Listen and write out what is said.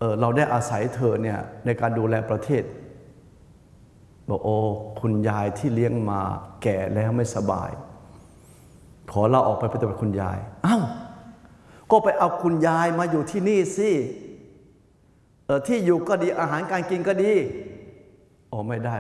เราได้อาศัยเธอเนี่ยในการดูแลประเทศบอกโอ้คุณยายที่เลี้ยงมาแก่แล้วไม่สบายขอลาออกไปเป็นคุณยายอ้าวก็ไปเอาคุณยายมาอยู่ที่นี่สิที่อยู่ก็ดีอาหารการกินก็ดีไม่ได้